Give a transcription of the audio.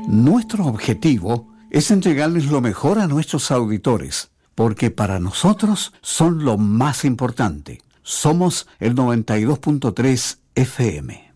Nuestro objetivo es entregarles lo mejor a nuestros auditores, porque para nosotros son lo más importante. Somos el 92.3 FM.